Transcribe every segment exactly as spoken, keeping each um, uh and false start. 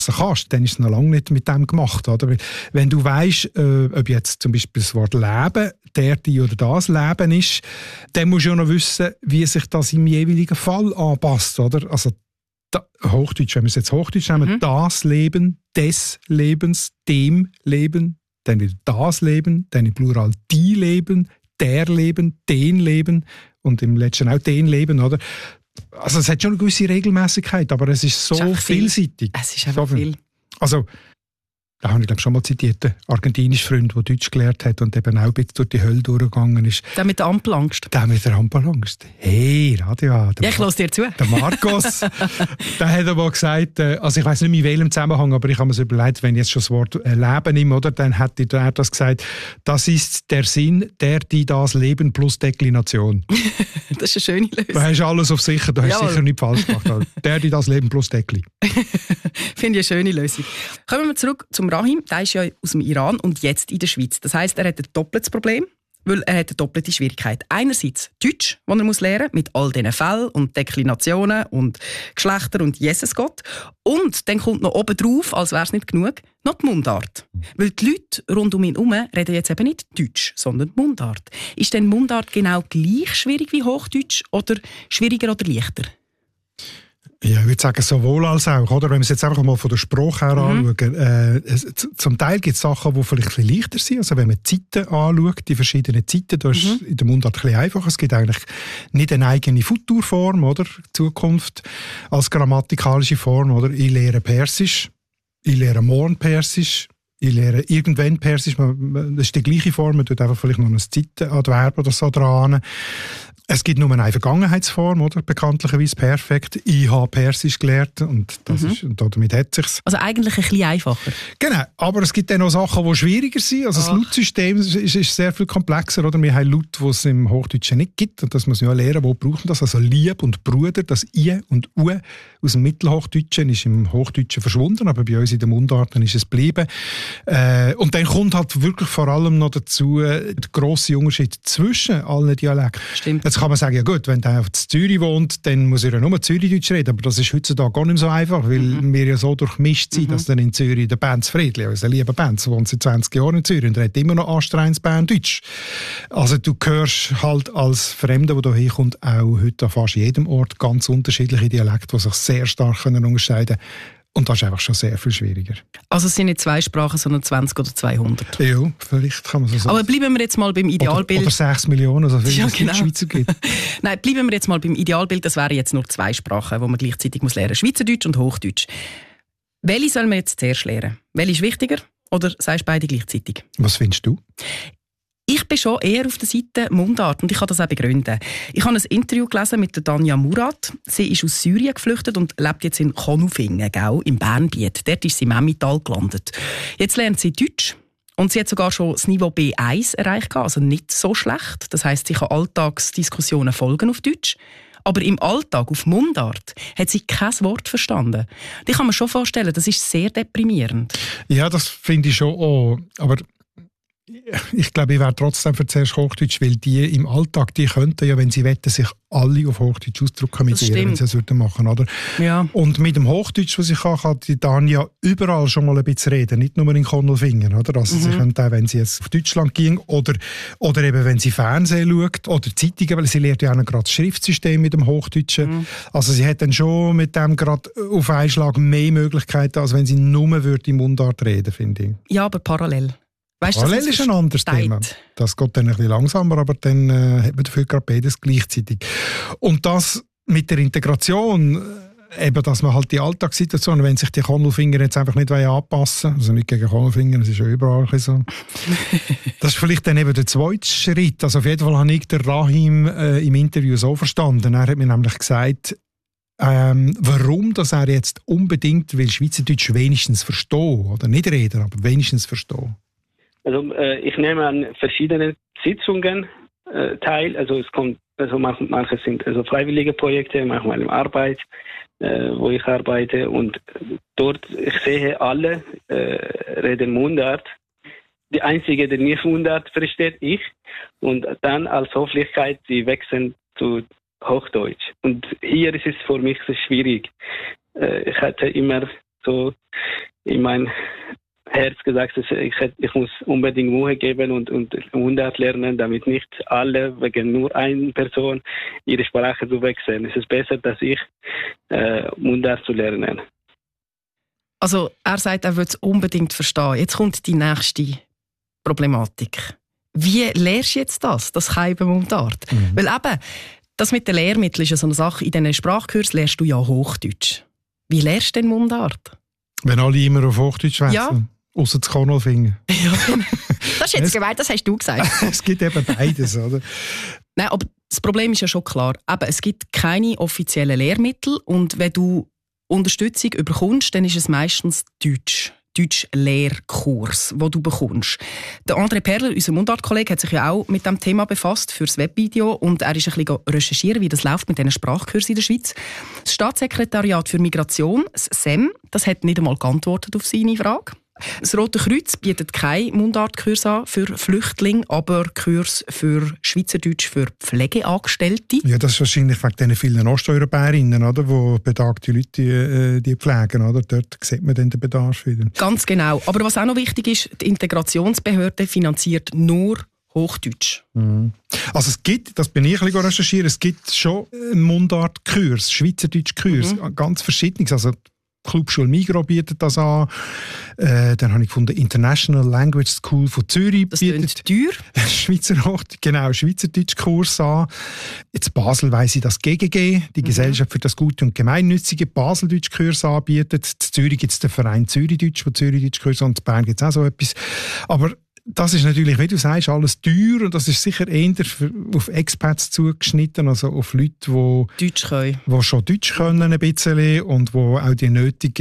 kannst, dann ist es noch lange nicht mit dem gemacht. Oder? Wenn du weisst, äh, ob jetzt zum Beispiel das Wort Leben, der, die oder das Leben ist, dann musst du ja noch wissen, wie sich das im jeweiligen Fall anpasst. Oder? Also da, Hochdeutsch, wenn wir es jetzt Hochdeutsch nehmen, mhm. das Leben, des Lebens, dem Leben, dann wieder das Leben, dann im Plural die Leben, der Leben, den Leben und im letzten auch den Leben, oder? Also es hat schon eine gewisse Regelmäßigkeit, aber es ist so es ist vielseitig. Es ist einfach so viel. Also, da habe ich glaube schon mal zitiert, einen argentinischen Freund, der Deutsch gelernt hat und eben auch ein bisschen durch die Hölle durchgegangen ist. Der mit der Ampelangst? Der mit der Ampelangst. Hey, Radio. Ja, ich höre dir zu. Der Markus, der hat aber gesagt, also ich weiss nicht in welchem Zusammenhang, aber ich habe mir so überlegt, wenn ich jetzt schon das Wort Leben nehme, oder, dann hätte er das gesagt, das ist der Sinn, der, die, das Leben plus Deklination. Das ist eine schöne Lösung. Du hast alles auf sicher, du hast Jawohl. sicher nichts falsch gemacht. Der, die, das Leben plus Dekli. Finde ich eine schöne Lösung. Kommen wir zurück zum Rahim. Der ist ja aus dem Iran und jetzt in der Schweiz. Das heisst, er hat ein doppeltes Problem, weil er hat eine doppelte Schwierigkeit. Einerseits Deutsch, das er muss lernen muss, mit all diesen Fällen und Deklinationen und Geschlechter und Jezusgott. Und dann kommt noch oben drauf, als wäre es nicht genug, noch die Mundart. Weil die Leute rund um ihn herum reden jetzt eben nicht Deutsch, sondern Mundart. Ist denn Mundart genau gleich schwierig wie Hochdeutsch oder schwieriger oder leichter? Ja, ich würde sagen, sowohl als auch. Oder? Wenn wir es jetzt einfach mal von der Sprache her mhm. anschauen, äh, es, zum Teil gibt es Sachen, die vielleicht ein bisschen leichter sind. Also wenn man die Zeiten anschaut, die verschiedenen Zeiten, da ist mhm. in der Mundart ein bisschen einfacher. Es gibt eigentlich nicht eine eigene Futurform, oder? Zukunft als grammatikalische Form, oder? Ich lehre Persisch, ich lehre morgen Persisch, ich lehre irgendwann Persisch. Das ist die gleiche Form, man tut einfach vielleicht noch ein Zeitenadverb oder so dran. Es gibt nur eine Vergangenheitsform, oder? Bekanntlicherweise perfekt. Ich habe Persisch gelernt und, das mhm. ist, und damit hat es sich. Also eigentlich ein bisschen einfacher. Genau, aber es gibt dann noch Sachen, die schwieriger sind. Also Ach. das Lautsystem ist, ist sehr viel komplexer. Oder? Wir haben Laut, die es im Hochdeutschen nicht gibt. Und das muss man ja lernen, wo brauchen das. Also Lieb und Bruder, das I und U aus dem Mittelhochdeutschen ist im Hochdeutschen verschwunden, aber bei uns in den Mundarten ist es geblieben. Äh, und dann kommt halt wirklich vor allem noch dazu der grosse Unterschied zwischen allen Dialekten. Stimmt. Jetzt kann man sagen, ja gut, wenn der auf Zürich wohnt, dann muss er ja nur Zürichdeutsch reden, aber das ist heutzutage gar nicht mehr so einfach, weil mhm. wir ja so durchmischt sind, mhm. dass dann in Zürich der Benz Friedli, also der liebe Benz, wohnt seit zwanzig Jahren in Zürich und redet immer noch anstrengendes Berndeutsch. Also du hörst halt als Fremder, der hier kommt, auch heute an fast jedem Ort ganz unterschiedliche Dialekte, die sich sehr stark unterscheiden können. Und das ist einfach schon sehr viel schwieriger. Also es sind nicht zwei Sprachen, sondern zwanzig oder zweihundert. Ja, vielleicht kann man so sagen. Aber bleiben wir jetzt mal beim Idealbild. Oder, oder sechs Millionen, also viel, ja, es genau. Schweizer gibt. Nein, bleiben wir jetzt mal beim Idealbild. Das wären jetzt nur zwei Sprachen, die man gleichzeitig muss lernen muss. Schweizerdeutsch und Hochdeutsch. Welche soll man jetzt zuerst lernen? Welche ist wichtiger? Oder sagst du beide gleichzeitig? Was findest du? Ich bin schon eher auf der Seite Mundart und ich kann das auch begründen. Ich habe ein Interview gelesen mit der Tanja Murat. Sie ist aus Syrien geflüchtet und lebt jetzt in Konufingen, gell, im Bernbiet. Dort ist sie im Emmental gelandet. Jetzt lernt sie Deutsch und sie hat sogar schon das Niveau B eins erreicht, also nicht so schlecht. Das heisst, sie kann Alltagsdiskussionen folgen auf Deutsch. Aber im Alltag, auf Mundart, hat sie kein Wort verstanden. Ich kann mir schon vorstellen, das ist sehr deprimierend. Ja, das finde ich schon auch. Aber ich glaube, ich wäre trotzdem für zuerst Hochdeutsch, weil die im Alltag, die könnten ja, wenn sie wollen, sich alle auf Hochdeutsch ausdrücken mit ihr, wenn sie es würden machen, oder? Ja. Und mit dem Hochdeutsch, was ich kann, kann die Tanja überall schon mal ein bisschen reden, nicht nur in Konolfingen, oder? Also mhm. sie könnte auch, wenn sie jetzt auf Deutschland ging oder, oder eben, wenn sie Fernsehen schaut oder Zeitungen, weil sie lernt ja auch gerade das Schriftsystem mit dem Hochdeutschen. Mhm. Also sie hat dann schon mit dem gerade auf einen Schlag mehr Möglichkeiten, als wenn sie nur würde in Mundart reden, finde ich. Ja, aber parallel. Weißt, Parallel ist ein anderes steigt. Thema. Das geht dann ein bisschen langsamer, aber dann äh, hat man dafür gerade beides gleichzeitig. Und das mit der Integration, eben, dass man halt die Alltagssituation, wenn sich die Konolfinger jetzt einfach nicht anpassen wollen, also nicht gegen Konolfinger, das ist ja überall so. Das ist vielleicht dann eben der zweite Schritt. Also auf jeden Fall habe ich den Rahim äh, im Interview so verstanden. Er hat mir nämlich gesagt, Ähm, warum dass er jetzt unbedingt will Schweizerdeutsch wenigstens verstehen, oder nicht reden, aber wenigstens verstehen. Also äh, ich nehme an verschiedenen Sitzungen äh, teil. Also es kommt, also manche, manche sind also freiwillige Projekte, manchmal in Arbeit, äh, wo ich arbeite und dort ich sehe alle äh, reden Mundart. Die einzige, die nicht Mundart versteht, ich. Und dann als Höflichkeit, sie wechseln zu Hochdeutsch. Und hier ist es für mich so schwierig. Äh, ich hatte immer so in mein Herz gesagt, dass ich, ich muss unbedingt Mühe geben und, und Mundart lernen, damit nicht alle wegen nur einer Person ihre Sprache zu wechseln. Es ist besser, dass ich äh, Mundart zu lernen. Also er sagt, er will es unbedingt verstehen. Jetzt kommt die nächste Problematik. Wie lernst du jetzt das, das Keiben Mundart? Mhm. Weil eben, das mit den Lehrmitteln ist ja so eine Sache. In diesen Sprachkursen lernst du ja Hochdeutsch. Wie lernst du denn Mundart? Wenn alle immer auf Hochdeutsch wechseln. Ja. Ausser das Kornelfinger. Ja, das ist jetzt gemeint, das hast du gesagt. Es gibt eben beides, oder? Nein, aber das Problem ist ja schon klar. Eben, es gibt keine offiziellen Lehrmittel und wenn du Unterstützung bekommst, dann ist es meistens Deutsch. Deutsch-Lehrkurs, den du bekommst. Der André Perler, unser Mundart-Kollege, hat sich ja auch mit diesem Thema befasst für das Webvideo und er ist ein bisschen recherchieren, wie das läuft mit diesen Sprachkursen in der Schweiz. Das Staatssekretariat für Migration, das S E M, das hat nicht einmal geantwortet auf seine Frage. Das Rote Kreuz bietet keine Mundartkurs an für Flüchtlinge, aber Kurs für Schweizerdeutsch für Pflegeangestellte. Ja, das ist wahrscheinlich wegen diesen vielen Osteuropäerinnen, oder, die betagte Leute die, die pflegen. Oder? Dort sieht man dann den Bedarf wieder. Ganz genau. Aber was auch noch wichtig ist, die Integrationsbehörde finanziert nur Hochdeutsch. Mhm. Also es gibt, das bin ich ein bisschen recherchieren, es gibt schon Mundartkurs, Schweizerdeutsch-Kurs, mhm. ganz verschiedenes. Also Clubschule Migros bietet das an. Äh, dann habe ich gefunden, International Language School von Zürich das bietet teuer. Schweizer Hochdeutsch, genau, Schweizerdeutsch-Kurs an. Jetzt Basel weiss ich, dass G G G, die mhm. Gesellschaft für das Gute und Gemeinnützige, Baseldeutsch-Kurs anbietet. In Zürich gibt es den Verein Zürichdeutsch, wo Zürichdeutsch-Kurs und in Bern gibt es auch so etwas. Aber das ist natürlich, wie du sagst, alles teuer und das ist sicher eher auf Expats zugeschnitten, also auf Leute, die, Deutsch können. die schon Deutsch können ein bisschen und die auch die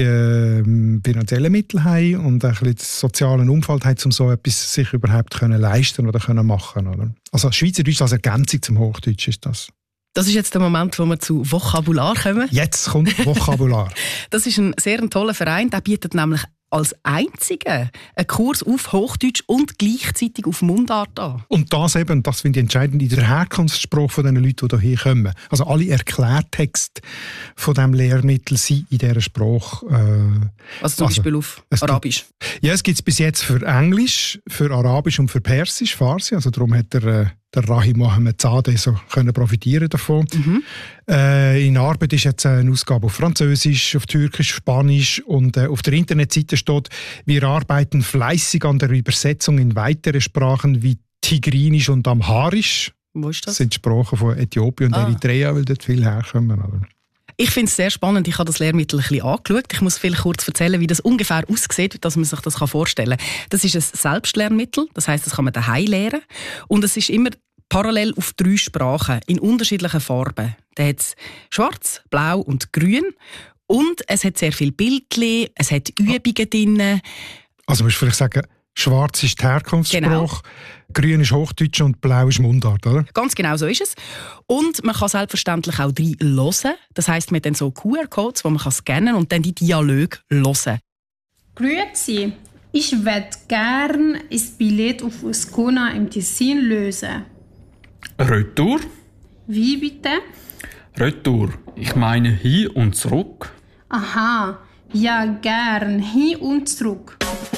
nötigen finanziellen Mittel haben und ein bisschen den sozialen Umfeld haben, um so etwas sich überhaupt können leisten oder können machen. Oder? Also Schweizerdeutsch als Ergänzung zum Hochdeutsch ist das. Das ist jetzt der Moment, wo wir zu Vokabular kommen. Jetzt kommt Vokabular. Das ist ein sehr toller Verein, der bietet nämlich als einziger einen Kurs auf Hochdeutsch und gleichzeitig auf Mundart an. Und das eben, das finde ich entscheidend, in der Herkunftssprache von den Leuten, die hierher kommen. Also alle Erklärtexte von diesem Lehrmittel sind in dieser Sprache. Äh, also zum also, Beispiel auf Arabisch? Gibt, ja, es gibt es bis jetzt für Englisch, für Arabisch und für Persisch, Farsi. Also darum hat der, äh, der Rahim Mohammed Zadeh so können profitieren davon. Mhm. Äh, in Arbeit ist jetzt eine Ausgabe auf Französisch, auf Türkisch, Spanisch und äh, auf der Internetseite steht, wir arbeiten fleißig an der Übersetzung in weitere Sprachen wie Tigrinisch und Amharisch. Wo ist das? Das sind Sprachen von Äthiopien und ah. Eritrea, weil dort viel herkommen. Oder? Ich finde es sehr spannend. Ich habe das Lehrmittel ein bisschen angeschaut. Ich muss viel kurz erzählen, wie das ungefähr aussieht, dass man sich das vorstellen kann. Das ist ein Selbstlernmittel, das heisst, das kann man daheim lernen. Und es ist immer parallel auf drei Sprachen in unterschiedlichen Farben. Da hat es schwarz, blau und grün. Und es hat sehr viele Bildchen, es hat Übungen drin. Also musst du vielleicht sagen, schwarz ist die Herkunftssprache, genau. Grün ist Hochdeutsch und blau ist Mundart, oder? Ganz genau so ist es. Und man kann selbstverständlich auch rein hören. Das heisst, man hat dann so Q R-Codes, die man scannen kann und dann die Dialoge hören. Grüezi, ich würde gerne ein Billett auf Ascona im Tessin lösen. Retour? Wie bitte? Retour. Ich meine hin und zurück. Aha, ja gern, hin und zurück.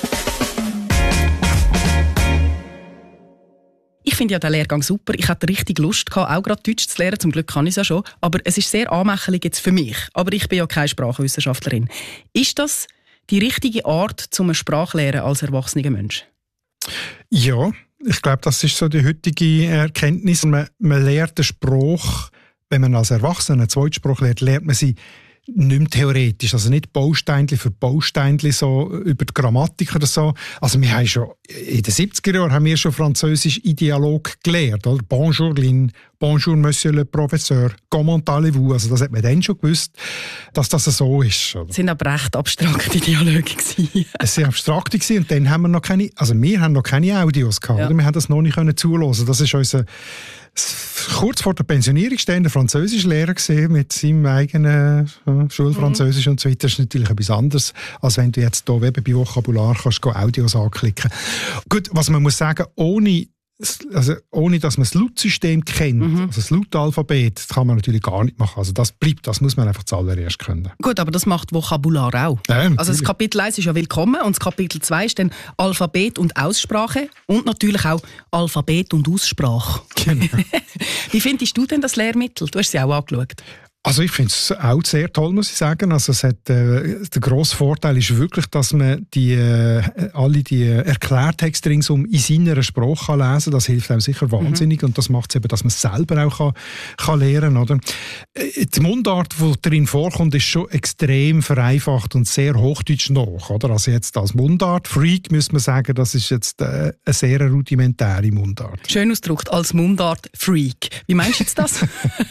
Ich finde ja den Lehrgang super. Ich hatte richtig Lust gehabt, auch gerade Deutsch zu lernen. Zum Glück kann ich es ja schon. Aber es ist sehr anmächtig jetzt für mich. Aber ich bin ja keine Sprachwissenschaftlerin. Ist das die richtige Art zum Sprachlernen als erwachsener Mensch? Ja, ich glaube, das ist so die heutige Erkenntnis. Man, man lernt den Spruch, wenn man als Erwachsener einen Zweitspruch lernt, lernt man sie nicht mehr theoretisch, also nicht Bausteinchen für Bausteinchen so über die Grammatik oder so. Also wir haben schon, in den siebziger Jahren haben wir schon Französisch in Dialog gelernt, oder? Bonjour Lynn, bonjour Monsieur le Professeur, comment allez-vous? Also das hat man dann schon gewusst, dass das so ist. Oder? Das sind aber recht abstrakte Dialoge gewesen. Es sind abstrakte gewesen und dann haben wir noch keine, also wir haben noch keine Audios gehabt, ja. Oder? Wir haben das noch nicht können zuhören. Das ist unser kurz vor der Pensionierung stehender Französischlehrer gesehen mit seinem eigenen äh, Schulfranzösisch mhm. und so weiter. Das ist natürlich etwas anderes, als wenn du jetzt hier bei Vokabular kannst, Audios anklicken. Gut, was man muss sagen, ohne also ohne dass man das Lautsystem kennt, mhm. also das Lautalphabet, das kann man natürlich gar nicht machen. Also das bleibt, das muss man einfach zuallererst können. Gut, aber das macht Vokabular auch. Ja, also das Kapitel eins ist ja Willkommen und das Kapitel zwei ist dann Alphabet und Aussprache und natürlich auch Alphabet und Aussprache. Genau. Wie findest du denn das Lehrmittel? Du hast sie auch angeschaut. Also ich finde es auch sehr toll, muss ich sagen. Also es hat, äh, der grosse Vorteil ist wirklich, dass man die, äh, alle die Erklärtexte ringsum in seiner Sprache kann lesen kann. Das hilft einem sicher wahnsinnig mhm. und das macht es eben, dass man es selber auch kann, kann lernen kann. Die Mundart, die darin vorkommt, ist schon extrem vereinfacht und sehr hochdeutsch nach. Oder? Also jetzt als Mundart-Freak müsste man sagen, das ist jetzt äh, eine sehr rudimentäre Mundart. Schön ausgedrückt, als Mundart-Freak. Wie meinst du jetzt das?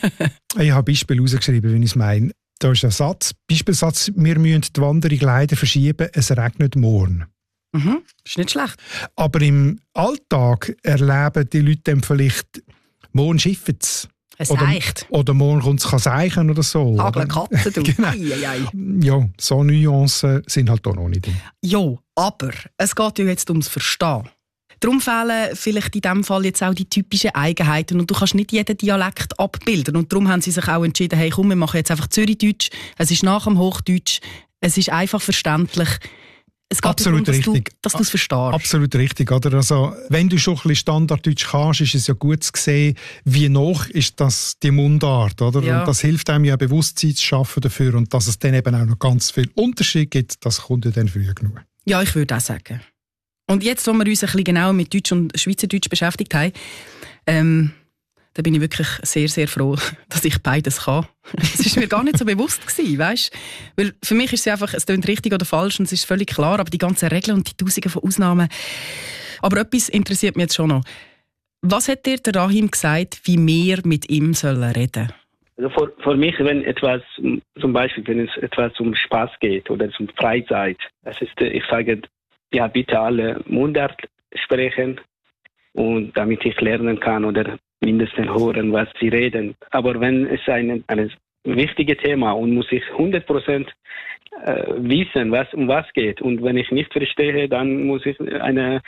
Ich habe Beispiele rausgeschrieben, wie ich es meine. Da ist ein Satz, Beispielsatz, wir müssen die Wanderung leider verschieben, es regnet morgen. Mhm, ist nicht schlecht. Aber im Alltag erleben die Leute dann vielleicht, morgen schiffen es. Es oder, reicht. Oder morgen kommt es seichen oder so. Hageln Katzen, du. Genau. Ei, ei, ei. Ja, so Nuancen sind halt auch noch nicht drin. Ja, aber es geht ja jetzt ums Verstehen. Darum fehlen vielleicht in diesem Fall jetzt auch die typischen Eigenheiten und du kannst nicht jeden Dialekt abbilden. Und darum haben sie sich auch entschieden, hey komm, wir machen jetzt einfach Zürichdeutsch. Es ist nach dem Hochdeutsch, es ist einfach verständlich. Es geht absolut darum, dass richtig. du, dass du es verstehst. Absolut richtig, oder? Also, wenn du schon ein bisschen Standarddeutsch kannst, ist es ja gut zu sehen, wie noch ist das die Mundart, oder? Ja. Und das hilft einem ja, Bewusstsein zu schaffen dafür und dass es dann eben auch noch ganz viel Unterschied gibt, das kommt ja dann früh genug. Ja, ich würde auch sagen. Und jetzt, wo wir uns ein bisschen genauer mit Deutsch und Schweizerdeutsch beschäftigt haben, ähm, da bin ich wirklich sehr, sehr froh, dass ich beides kann. Es war mir gar nicht so bewusst gewesen, weißt? Weil für mich ist es einfach, es klingt richtig oder falsch und es ist völlig klar, aber die ganzen Regeln und die Tausende von Ausnahmen. Aber etwas interessiert mich jetzt schon noch. Was hat dir der Rahim gesagt, wie wir mit ihm sollen reden? Also für, für mich, wenn etwas, zum Beispiel, wenn es etwas um Spaß geht oder um Freizeit, das ist, ich sage, ja, bitte alle Mundart sprechen und damit ich lernen kann oder mindestens hören, was sie reden. Aber wenn es ein, ein wichtiges Thema und muss ich hundert Prozent äh, wissen, was um was geht und wenn ich nicht verstehe, dann muss ich eine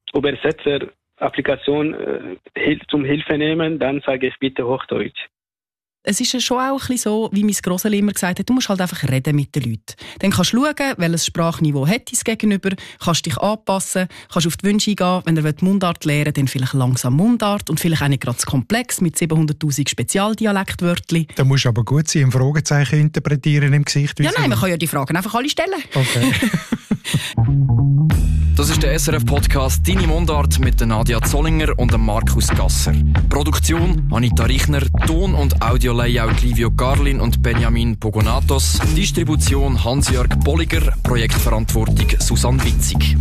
Übersetzer-Applikation äh, zum Hilfe nehmen, dann sage ich bitte Hochdeutsch. Es ist ja schon auch ein bisschen so, wie mein Grosseli immer gesagt hat, du musst halt einfach reden mit den Leuten. Dann kannst du schauen, welches Sprachniveau hat dein Gegenüber, kannst dich anpassen, kannst auf die Wünsche eingehen. Wenn er Mundart lernen will, dann vielleicht langsam Mundart und vielleicht auch nicht gerade zu komplex mit siebenhunderttausend Spezialdialektwörtchen. Da musst du aber gut sein, im Fragezeichen interpretieren im Gesicht. Ja, nein, man kann ja die Fragen einfach alle stellen. Okay. Das ist der S R F-Podcast «Deine Mundart» mit Nadia Zollinger und Markus Gasser. Produktion Anita Richner, Ton- und Audio-Layout Livio Garlin und Benjamin Pogonatos, Distribution Hans-Jörg Bolliger, Projektverantwortung Susanne Witzig.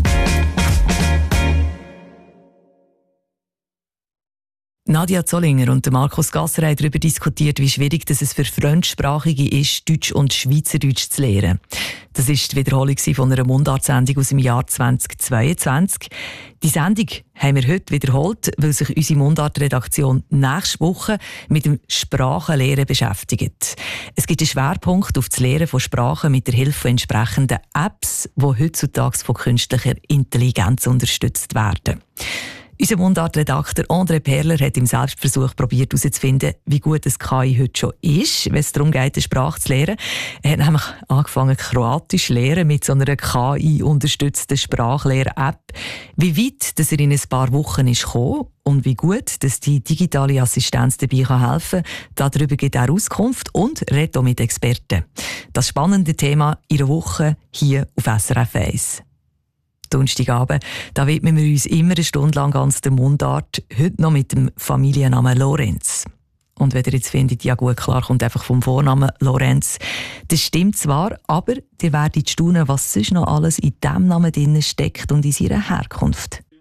Nadia Zollinger und Markus Gasser haben darüber diskutiert, wie schwierig es für Fremdsprachige ist, Deutsch und Schweizerdeutsch zu lernen. Das war die Wiederholung von einer Mundartsendung aus dem Jahr zweitausendzweiundzwanzig. Die Sendung haben wir heute wiederholt, weil sich unsere Mundartredaktion nächste Woche mit dem Sprachenlehren beschäftigt. Es gibt einen Schwerpunkt auf das Lehren von Sprachen mit der Hilfe von entsprechenden Apps, die heutzutage von künstlicher Intelligenz unterstützt werden. Unser Mundartredakteur André Perler hat im Selbstversuch probiert herauszufinden, wie gut das K I heute schon ist, wenn es darum geht, eine Sprache zu lernen. Er hat nämlich angefangen, Kroatisch zu lernen mit so einer K I-unterstützten Sprachlehr-App. Wie weit dass er in ein paar Wochen ist gekommen und wie gut dass die digitale Assistenz dabei helfen kann, darüber gibt er Auskunft und redet auch mit Experten. Das spannende Thema in einer Woche hier auf S R F eins. Donnerstagabend, da widmen wir uns immer eine Stunde lang ganz der Mundart, heute noch mit dem Familiennamen Lorenz. Und wenn ihr jetzt findet, ja gut, klar, kommt einfach vom Vornamen Lorenz, das stimmt zwar, aber ihr werdet staunen, was sonst noch alles in diesem Namen drin steckt und in seiner Herkunft.